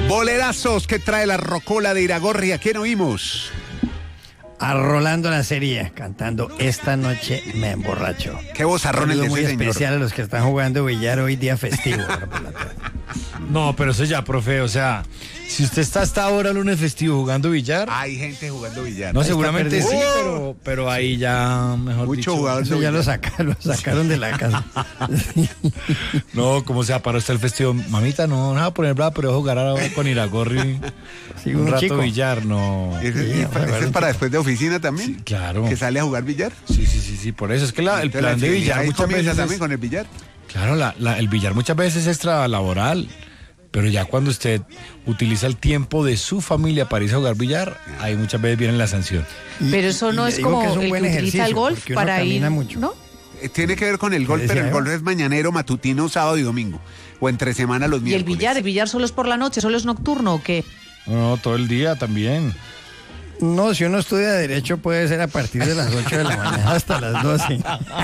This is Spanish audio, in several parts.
Bolerazos que trae la rocola de Iragorri. ¿A quién oímos? A Rolando Lancería cantando Esta noche me emborracho. Qué vozarrón el de muy ese señor. especial a los que están jugando billar hoy día festivo. No, pero eso ya, profe, o sea, si usted está hasta ahora lunes festivo jugando billar, Hay gente jugando billar. no, seguramente sí, perdido. pero ahí ya, mejor Mucho dicho. jugador. Eso ya lo sacaron de la casa. No, ¿cómo se para usted el festivo? Mamita, no vas a poner brava, pero voy a jugar ahora con Iragorri Sí, un rato chico. billar, no. ¿Ese es para después de oficina también? Sí, claro. ¿Que sale a jugar billar? Sí, por eso es que el Entonces, plan de la billar ahí muchas comienza veces también es, con el billar. claro, el billar muchas veces es extra laboral, pero ya cuando usted utiliza el tiempo de su familia para irse a jugar billar, ahí muchas veces viene la sanción. Pero eso no le es digo como que es un el buen que utiliza el ejercicio, golf porque uno para ir, camina mucho. ¿no? Tiene que ver con el golf, ¿Qué pero decía el Eva? golf es mañanero, matutino, sábado y domingo. O entre semana los Y el miércoles. billar solo es por la noche, solo es nocturno ¿o qué? No, todo el día también. No, si uno estudia Derecho puede ser a partir de las 8 de la mañana hasta las 12.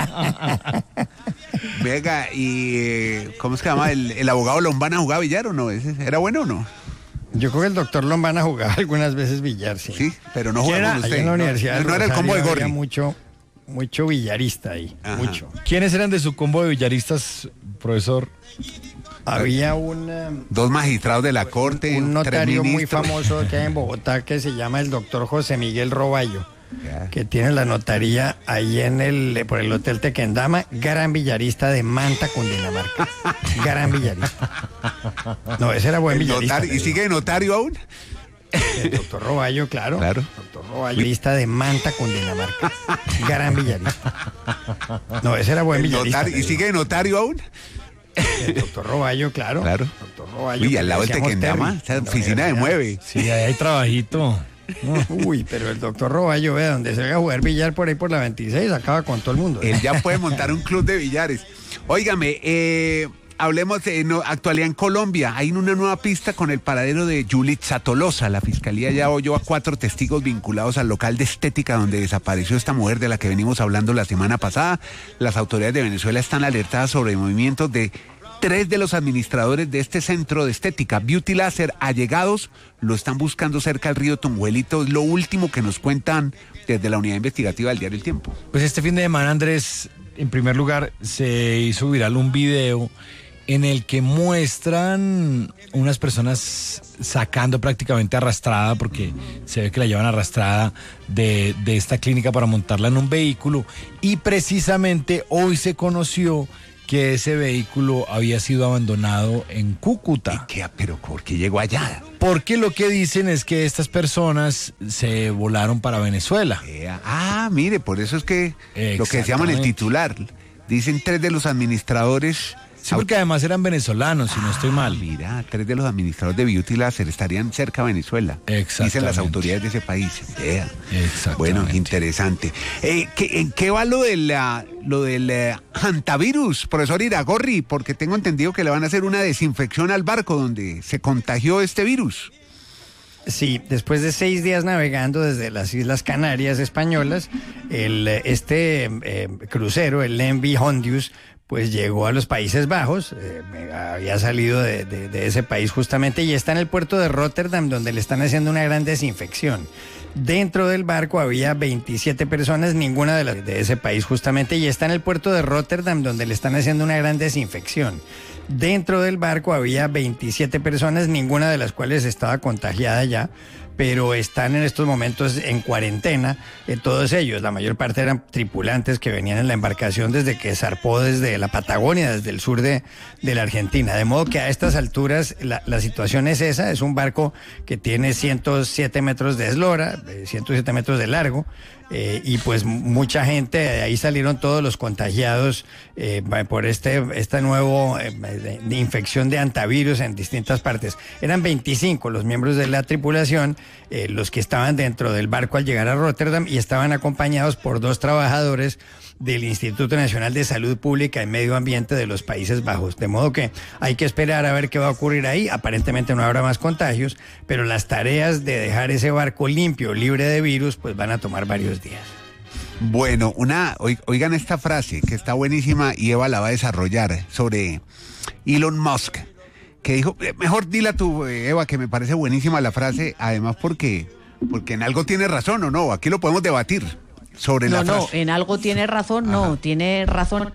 Venga, y ¿cómo es que se llama? ¿El abogado Lombana jugaba billar o no? ¿Era bueno o no? Yo creo que el doctor Lombana jugaba algunas veces billar, sí. Sí, pero no jugaba con Allá usted. en la Universidad no era el del combo de Rosario había Gorri. mucho billarista ahí, Ajá. mucho. ¿Quiénes eran de su combo de billaristas, profesor? Había Dos magistrados de la corte, un tres notario muy ministros. famoso que hay en Bogotá que se llama el doctor José Miguel Roballo, Ya. que tiene la notaría ahí por el Hotel Tequendama, gran billarista de Manta, Cundinamarca. Gran billarista. No, ese era buen El billarista. notario- ¿Y sigue de notario aún? El doctor Roballo, claro. Claro. Doctor Roballo, billarista de Manta, Cundinamarca. Gran billarista. No, ese era buen El billarista. notario- ¿Y sigue de notario aún? El doctor Roballo, claro. Claro. Doctor Roballo. Uy, que al lado le del decíamos Tequendama, Terry, esa en la oficina de universidad. mueve. Sí, ahí hay trabajito. Uy, pero el doctor Roballo, vea, donde se haga jugar billar por ahí por la 26, acaba con todo el mundo. Él ya puede montar un club de billares. Óigame, hablemos de actualidad en Colombia. Hay una nueva pista con el paradero de Yulitza Tolosa. La fiscalía ya oyó a 4 testigos vinculados al local de estética donde desapareció esta mujer de la que venimos hablando la semana pasada. Las autoridades de Venezuela están alertadas sobre movimientos de 3 de los administradores de este centro de estética, Beauty Laser, allegados, lo están buscando cerca del río Tunguelito. Es lo último que nos cuentan desde la unidad investigativa del diario El Tiempo. Pues este fin de semana, Andrés, en primer lugar, se hizo viral un video en el que muestran unas personas sacando prácticamente arrastrada, porque se ve que la llevan arrastrada de esta clínica para montarla en un vehículo, y precisamente hoy se conoció que ese vehículo había sido abandonado en Cúcuta. ¿Pero por qué llegó allá? Porque lo que dicen es que estas personas se volaron para Venezuela. Mire, por eso es que lo que decíamos en el titular, dicen 3 de los administradores. Sí, porque además eran venezolanos, si no estoy mal. Mira, 3 de los administradores de Beauty Laser estarían cerca de Venezuela. Dicen las autoridades de ese país. Vea. Exactamente. Bueno, interesante. ¿En qué va lo del hantavirus, profesor Iragorri? Porque tengo entendido que le van a hacer una desinfección al barco donde se contagió este virus. Sí, después de 6 días navegando desde las Islas Canarias españolas, este crucero, el Envy Hondius, pues llegó a los Países Bajos, había salido de ese país justamente y está en el puerto de Rotterdam donde le están haciendo una gran desinfección. Dentro del barco había 27 personas, ninguna de ese país justamente, y está en el puerto de Rotterdam donde le están haciendo una gran desinfección. Dentro del barco había 27 personas, ninguna de las cuales estaba contagiada ya, pero están en estos momentos en cuarentena, todos ellos, la mayor parte eran tripulantes que venían en la embarcación desde que zarpó desde la Patagonia, desde el sur de la Argentina, de modo que a estas alturas la situación es esa, es un barco que tiene 107 metros de eslora, 107 metros de largo, y pues mucha gente, de ahí salieron todos los contagiados por esta nueva infección de hantavirus en distintas partes. Eran 25 los miembros de la tripulación, los que estaban dentro del barco al llegar a Rotterdam y estaban acompañados por 2 trabajadores del Instituto Nacional de Salud Pública y Medio Ambiente de los Países Bajos. De modo que hay que esperar a ver qué va a ocurrir ahí. Aparentemente no habrá más contagios, pero las tareas de dejar ese barco limpio, libre de virus, pues van a tomar varios días. Bueno, oigan esta frase que está buenísima y Eva la va a desarrollar sobre Elon Musk, que dijo, mejor dila tú, Eva, que me parece buenísima la frase, además porque en algo tiene razón o no, aquí lo podemos debatir sobre la frase. No, en algo tiene razón, no, tiene razón.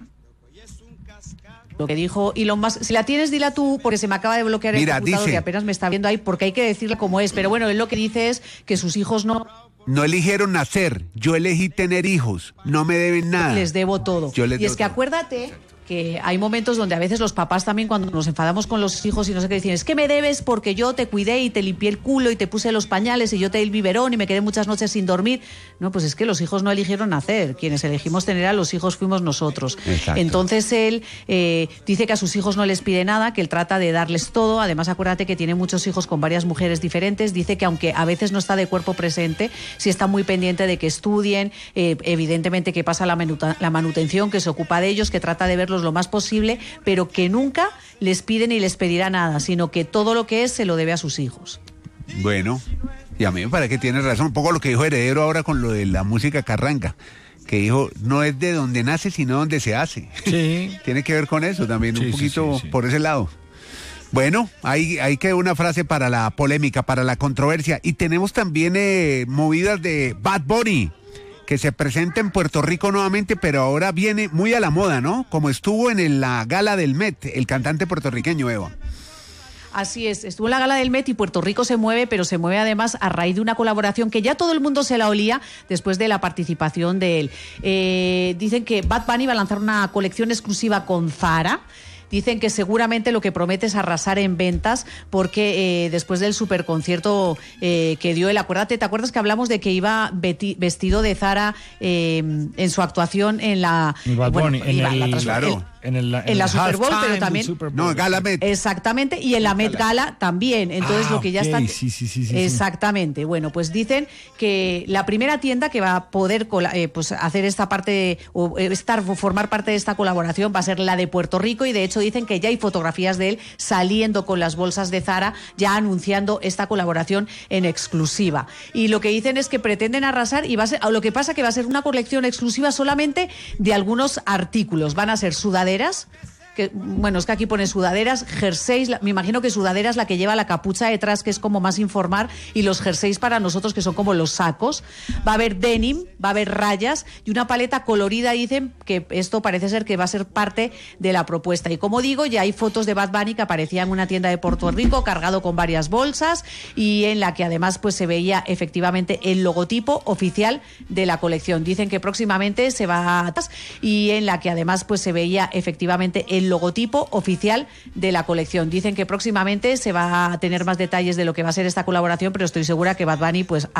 Lo que dijo Elon Musk, si la tienes, dila tú, porque se me acaba de bloquear el computador y apenas me está viendo ahí, porque hay que decirle cómo es. Pero bueno, él lo que dice es que sus hijos no eligieron nacer, yo elegí tener hijos, no me deben nada. Les debo todo. Yo les y debo es que todo. acuérdate que hay momentos donde a veces los papás también, cuando nos enfadamos con los hijos y no sé qué, dicen, es que me debes porque yo te cuidé y te limpié el culo y te puse los pañales y yo te di el biberón y me quedé muchas noches sin dormir. No, pues es que los hijos no eligieron nacer, quienes elegimos tener a los hijos fuimos nosotros. Exacto. Entonces él dice que a sus hijos no les pide nada, que él trata de darles todo. Además, acuérdate que tiene muchos hijos con varias mujeres diferentes. Dice que aunque a veces no está de cuerpo presente, sí está muy pendiente de que estudien, evidentemente que pasa la manutención, que se ocupa de ellos, que trata de verlos lo más posible, pero que nunca les pide ni les pedirá nada, sino que todo lo que es se lo debe a sus hijos. Bueno, y a mí me parece que tiene razón, un poco lo que dijo Heredero ahora con lo de la música carranga, que dijo, no es de donde nace, sino donde se hace. Sí. Tiene que ver con eso también, Sí, un sí, poquito sí. por ese lado. Bueno, ahí quedó una frase para la polémica, para la controversia. Y tenemos también movidas de Bad Bunny, que se presenta en Puerto Rico nuevamente, pero ahora viene muy a la moda, ¿no? Como estuvo en la gala del Met, el cantante puertorriqueño, Eva. Así es, estuvo en la gala del Met y Puerto Rico se mueve, pero se mueve además a raíz de una colaboración que ya todo el mundo se la olía después de la participación de él. Dicen que Bad Bunny va a lanzar una colección exclusiva con Zara. Dicen que seguramente lo que promete es arrasar en ventas porque después del superconcierto que dio él, ¿te acuerdas que hablamos de que iba vestido de Zara en su actuación en la... Bad Bunny, claro. en la Super Bowl, halftime pero del también... Super Bowl. No, Gala Met. Exactamente, y en la Met Gala también. Entonces lo que ya está... Sí. Exactamente. Bueno, pues dicen que la primera tienda que va a poder pues hacer esta parte o formar parte de esta colaboración va a ser la de Puerto Rico, y de hecho dicen que ya hay fotografías de él saliendo con las bolsas de Zara, ya anunciando esta colaboración en exclusiva. Y lo que dicen es que pretenden arrasar, y lo que pasa que va a ser una colección exclusiva solamente de algunos artículos. Van a ser sudaderas, es que aquí pone sudaderas, jerseys, me imagino que sudaderas la que lleva la capucha detrás, que es como más informar, y los jerseys para nosotros, que son como los sacos. Va a haber denim, va a haber rayas y una paleta colorida. Dicen que esto parece ser que va a ser parte de la propuesta. Y como digo, ya hay fotos de Bad Bunny que aparecía en una tienda de Puerto Rico cargado con varias bolsas, y en la que además pues se veía efectivamente el logotipo oficial de la colección. Dicen que próximamente se va a... y en la que además pues se veía efectivamente el logotipo oficial de la colección. Dicen que próximamente se va a tener más detalles de lo que va a ser esta colaboración, pero estoy segura que Bad Bunny pues